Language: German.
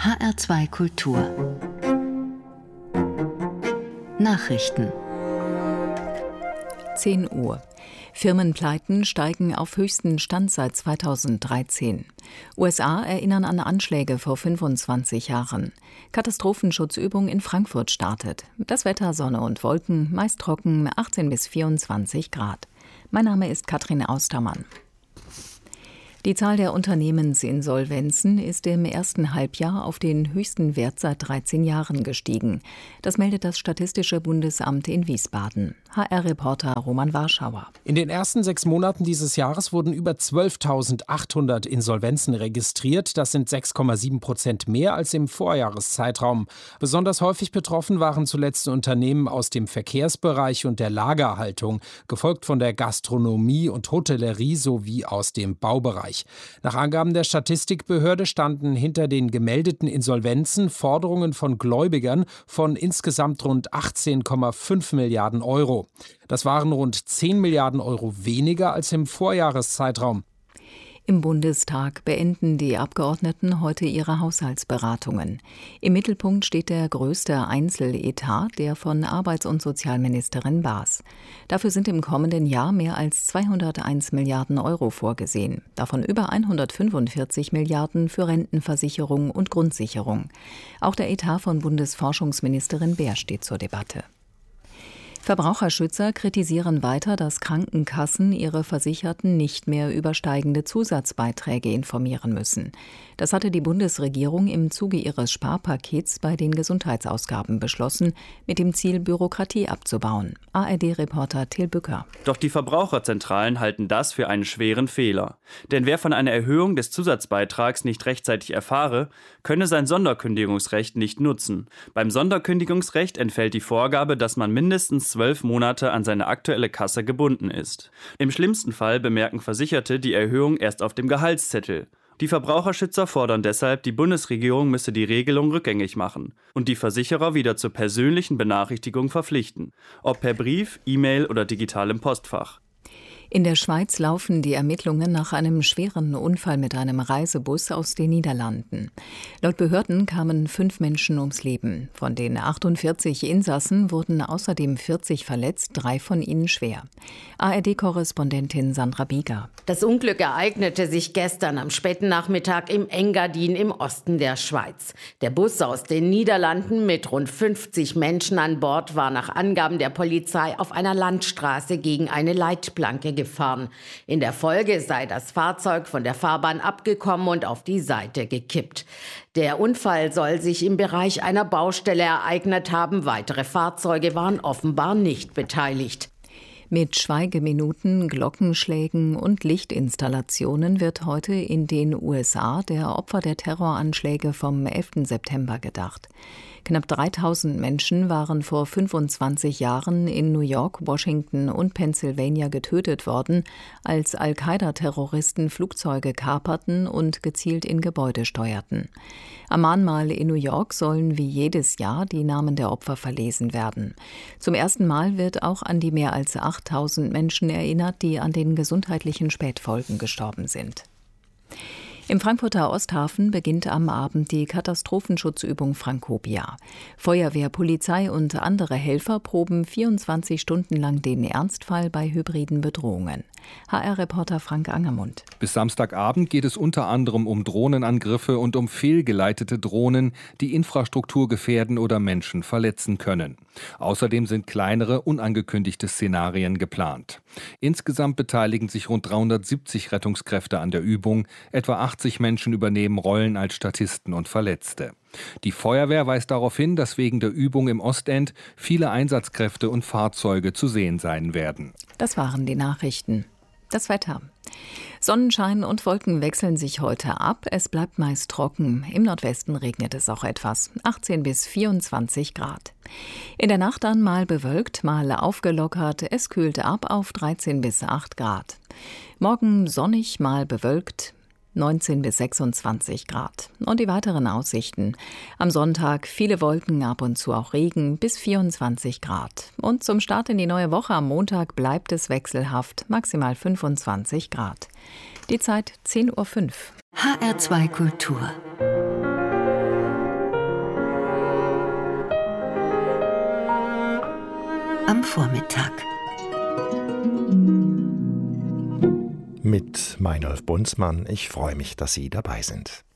HR2 Kultur Nachrichten 10 Uhr. Firmenpleiten steigen auf höchsten Stand seit 2013. USA erinnern an Anschläge vor 25 Jahren. Katastrophenschutzübung in Frankfurt startet. Das Wetter: Sonne und Wolken, meist trocken, 18 bis 24 Grad. Mein Name ist Katrin Austermann. Die Zahl der Unternehmensinsolvenzen ist im ersten Halbjahr auf den höchsten Wert seit 13 Jahren gestiegen. Das meldet das Statistische Bundesamt in Wiesbaden. HR-Reporter Roman Warschauer. In den ersten 6 Monaten dieses Jahres wurden über 12.800 Insolvenzen registriert. Das sind 6,7% mehr als im Vorjahreszeitraum. Besonders häufig betroffen waren zuletzt Unternehmen aus dem Verkehrsbereich und der Lagerhaltung, gefolgt von der Gastronomie und Hotellerie sowie aus dem Baubereich. Nach Angaben der Statistikbehörde standen hinter den gemeldeten Insolvenzen Forderungen von Gläubigern von insgesamt rund 18,5 Milliarden Euro. Das waren rund 10 Milliarden Euro weniger als im Vorjahreszeitraum. Im Bundestag beenden die Abgeordneten heute ihre Haushaltsberatungen. Im Mittelpunkt steht der größte Einzeletat, der von Arbeits- und Sozialministerin Baas. Dafür sind im kommenden Jahr mehr als 201 Milliarden Euro vorgesehen, davon über 145 Milliarden für Rentenversicherung und Grundsicherung. Auch der Etat von Bundesforschungsministerin Baer steht zur Debatte. Verbraucherschützer kritisieren weiter, dass Krankenkassen ihre Versicherten nicht mehr über steigende Zusatzbeiträge informieren müssen. Das hatte die Bundesregierung im Zuge ihres Sparpakets bei den Gesundheitsausgaben beschlossen, mit dem Ziel, Bürokratie abzubauen. ARD-Reporter Till Bücker. Doch die Verbraucherzentralen halten das für einen schweren Fehler. Denn wer von einer Erhöhung des Zusatzbeitrags nicht rechtzeitig erfahre, könne sein Sonderkündigungsrecht nicht nutzen. Beim Sonderkündigungsrecht entfällt die Vorgabe, dass man mindestens 12 Monate an seine aktuelle Kasse gebunden ist. Im schlimmsten Fall bemerken Versicherte die Erhöhung erst auf dem Gehaltszettel. Die Verbraucherschützer fordern deshalb, die Bundesregierung müsse die Regelung rückgängig machen und die Versicherer wieder zur persönlichen Benachrichtigung verpflichten, ob per Brief, E-Mail oder digitalem Postfach. In der Schweiz laufen die Ermittlungen nach einem schweren Unfall mit einem Reisebus aus den Niederlanden. Laut Behörden kamen 5 Menschen ums Leben. Von den 48 Insassen wurden außerdem 40 verletzt, 3 von ihnen schwer. ARD-Korrespondentin Sandra Bieger. Das Unglück ereignete sich gestern am späten Nachmittag im Engadin im Osten der Schweiz. Der Bus aus den Niederlanden mit rund 50 Menschen an Bord war nach Angaben der Polizei auf einer Landstraße gegen eine Leitplanke gefahren. In der Folge sei das Fahrzeug von der Fahrbahn abgekommen und auf die Seite gekippt. Der Unfall soll sich im Bereich einer Baustelle ereignet haben. Weitere Fahrzeuge waren offenbar nicht beteiligt. Mit Schweigeminuten, Glockenschlägen und Lichtinstallationen wird heute in den USA der Opfer der Terroranschläge vom 11. September gedacht. Knapp 3000 Menschen waren vor 25 Jahren in New York, Washington und Pennsylvania getötet worden, als Al-Qaida-Terroristen Flugzeuge kaperten und gezielt in Gebäude steuerten. Am Mahnmal in New York sollen wie jedes Jahr die Namen der Opfer verlesen werden. Zum ersten Mal wird auch an die mehr als 8000 Menschen erinnert, die an den gesundheitlichen Spätfolgen gestorben sind. Im Frankfurter Osthafen beginnt am Abend die Katastrophenschutzübung Frankopia. Feuerwehr, Polizei und andere Helfer proben 24 Stunden lang den Ernstfall bei hybriden Bedrohungen. HR-Reporter Frank Angermund. Bis Samstagabend geht es unter anderem um Drohnenangriffe und um fehlgeleitete Drohnen, die Infrastruktur gefährden oder Menschen verletzen können. Außerdem sind kleinere, unangekündigte Szenarien geplant. Insgesamt beteiligen sich rund 370 Rettungskräfte an der Übung. Etwa 80 Menschen übernehmen Rollen als Statisten und Verletzte. Die Feuerwehr weist darauf hin, dass wegen der Übung im Ostend viele Einsatzkräfte und Fahrzeuge zu sehen sein werden. Das waren die Nachrichten. Das Wetter. Sonnenschein und Wolken wechseln sich heute ab. Es bleibt meist trocken. Im Nordwesten regnet es auch etwas. 18 bis 24 Grad. In der Nacht dann mal bewölkt, mal aufgelockert. Es kühlt ab auf 13 bis 8 Grad. Morgen sonnig, mal bewölkt. 19 bis 26 Grad. Und die weiteren Aussichten. Am Sonntag viele Wolken, ab und zu auch Regen, bis 24 Grad. Und zum Start in die neue Woche am Montag bleibt es wechselhaft, maximal 25 Grad. Die Zeit 10:05 Uhr. HR2 Kultur Vormittag. Mit Meinolf Bunzmann. Ich freue mich, dass Sie dabei sind.